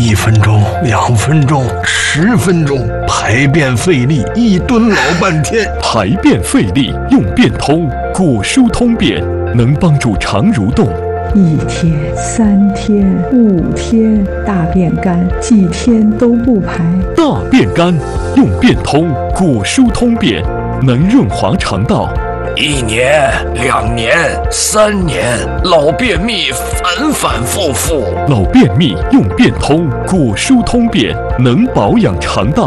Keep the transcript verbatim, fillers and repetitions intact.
一分钟、两分钟、十分钟，排便费力，一蹲老半天。 排便费力用便通，果蔬通便能帮助肠蠕动。 一天、三天、五天，大便干，几天都不排。 大便干用便通，果蔬通便能润滑肠道。 一年、两年、三年，老便秘反反复复。 老便秘用便通，果蔬通便能保养肠道。